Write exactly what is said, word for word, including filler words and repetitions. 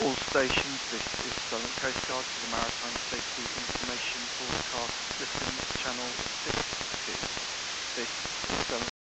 All stations, this is Southern Coast Guard to the Maritime Safety